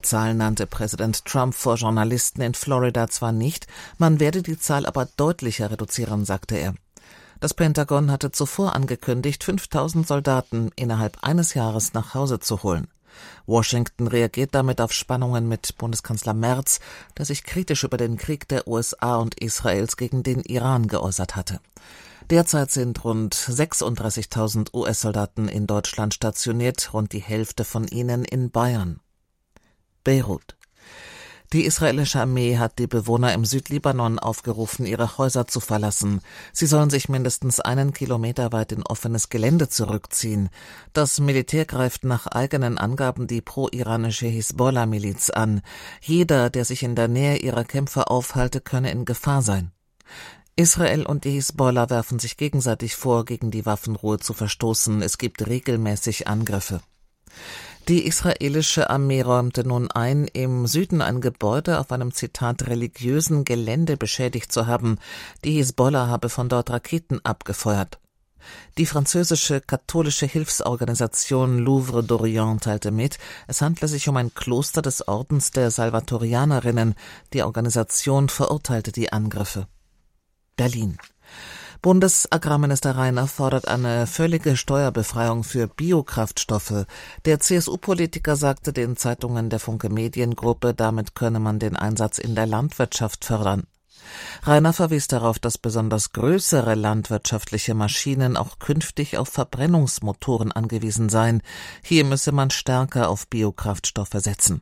Zahl nannte Präsident Trump vor Journalisten in Florida zwar nicht, man werde die Zahl aber deutlicher reduzieren, sagte er. Das Pentagon hatte zuvor angekündigt, 5.000 Soldaten innerhalb eines Jahres nach Hause zu holen. Washington reagiert damit auf Spannungen mit Bundeskanzler Merz, der sich kritisch über den Krieg der USA und Israels gegen den Iran geäußert hatte. Derzeit sind rund 36.000 US-Soldaten in Deutschland stationiert, rund die Hälfte von ihnen in Bayern. Beirut. Die israelische Armee hat die Bewohner im Südlibanon aufgerufen, ihre Häuser zu verlassen. Sie sollen sich mindestens 1 Kilometer weit in offenes Gelände zurückziehen. Das Militär greift nach eigenen Angaben die pro-iranische Hisbollah-Miliz an. Jeder, der sich in der Nähe ihrer Kämpfer aufhalte, könne in Gefahr sein. Israel und die Hisbollah werfen sich gegenseitig vor, gegen die Waffenruhe zu verstoßen. Es gibt regelmäßig Angriffe. Die israelische Armee räumte nun ein, im Süden ein Gebäude auf einem, Zitat, religiösen Gelände beschädigt zu haben. Die Hisbollah habe von dort Raketen abgefeuert. Die französische katholische Hilfsorganisation Louvre d'Orient teilte mit, es handle sich um ein Kloster des Ordens der Salvatorianerinnen. Die Organisation verurteilte die Angriffe. Berlin. Bundesagrarminister Rainer fordert eine völlige Steuerbefreiung für Biokraftstoffe. Der CSU-Politiker sagte den Zeitungen der Funke Mediengruppe, damit könne man den Einsatz in der Landwirtschaft fördern. Rainer verwies darauf, dass besonders größere landwirtschaftliche Maschinen auch künftig auf Verbrennungsmotoren angewiesen seien. Hier müsse man stärker auf Biokraftstoffe setzen.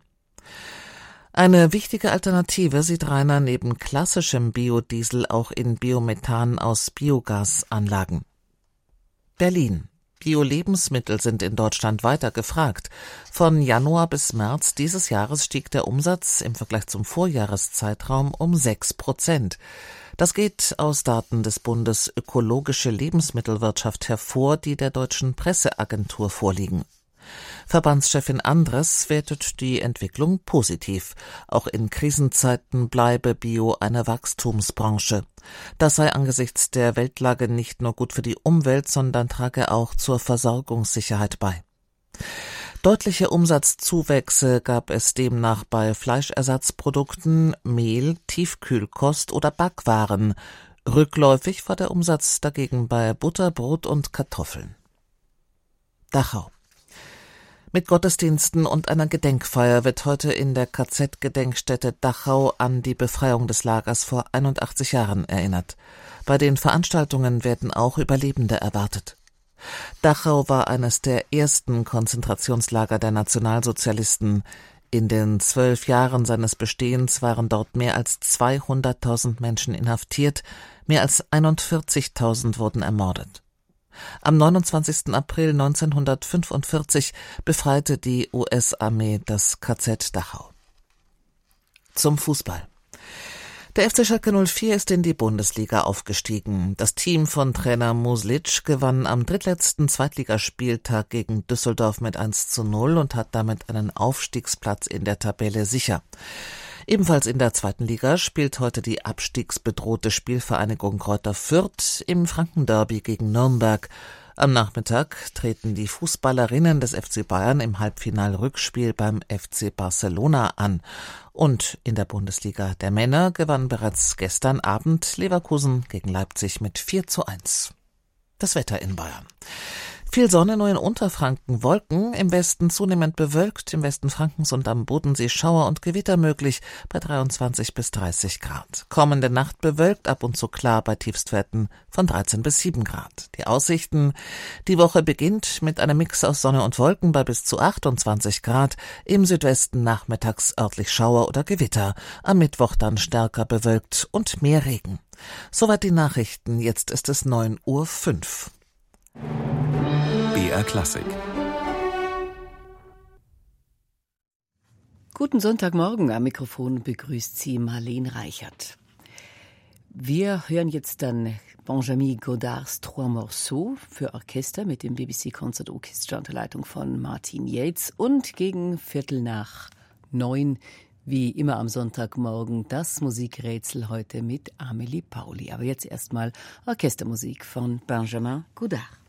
Eine wichtige Alternative sieht Rainer neben klassischem Biodiesel auch in Biomethan aus Biogasanlagen. Berlin. Bio-Lebensmittel sind in Deutschland weiter gefragt. Von Januar bis März dieses Jahres stieg der Umsatz im Vergleich zum Vorjahreszeitraum um 6%. Das geht aus Daten des Bundes Ökologische Lebensmittelwirtschaft hervor, die der Deutschen Presseagentur vorliegen. Verbandschefin Andres wertet die Entwicklung positiv. Auch in Krisenzeiten bleibe Bio eine Wachstumsbranche. Das sei angesichts der Weltlage nicht nur gut für die Umwelt, sondern trage auch zur Versorgungssicherheit bei. Deutliche Umsatzzuwächse gab es demnach bei Fleischersatzprodukten, Mehl, Tiefkühlkost oder Backwaren. Rückläufig war der Umsatz dagegen bei Butter, Brot und Kartoffeln. Dachau. Mit Gottesdiensten und einer Gedenkfeier wird heute in der KZ-Gedenkstätte Dachau an die Befreiung des Lagers vor 81 Jahren erinnert. Bei den Veranstaltungen werden auch Überlebende erwartet. Dachau war eines der ersten Konzentrationslager der Nationalsozialisten. In den 12 Jahren seines Bestehens waren dort mehr als 200.000 Menschen inhaftiert, mehr als 41.000 wurden ermordet. Am 29. April 1945 befreite die US-Armee das KZ Dachau. Zum Fußball. Der FC Schalke 04 ist in die Bundesliga aufgestiegen. Das Team von Trainer Muslic gewann am drittletzten Zweitligaspieltag gegen Düsseldorf mit 1:0 und hat damit einen Aufstiegsplatz in der Tabelle sicher. Ebenfalls in der zweiten Liga spielt heute die abstiegsbedrohte Spielvereinigung Greuther Fürth im Frankenderby gegen Nürnberg. Am Nachmittag treten die Fußballerinnen des FC Bayern im Halbfinal-Rückspiel beim FC Barcelona an. Und in der Bundesliga der Männer gewann bereits gestern Abend Leverkusen gegen Leipzig mit 4:1. Das Wetter in Bayern. Viel Sonne, nur in Unterfranken Wolken, im Westen zunehmend bewölkt, im Westen Frankens und am Bodensee Schauer und Gewitter möglich bei 23 bis 30 Grad. Kommende Nacht bewölkt, ab und zu klar bei Tiefstwerten von 13 bis 7 Grad. Die Aussichten: Die Woche beginnt mit einem Mix aus Sonne und Wolken bei bis zu 28 Grad, im Südwesten nachmittags örtlich Schauer oder Gewitter, am Mittwoch dann stärker bewölkt und mehr Regen. Soweit die Nachrichten, jetzt ist es 9:05 Uhr. BR Klassik. Guten Sonntagmorgen, am Mikrofon begrüßt Sie Marlene Reichert. Wir hören jetzt dann Benjamin Godards Trois Morceaux für Orchester mit dem BBC Concert Orchestra unter Leitung von Martin Yates und gegen 8:45, wie immer am Sonntagmorgen, das Musikrätsel heute mit Amélie Pauli. Aber jetzt erstmal Orchestermusik von Benjamin Godard.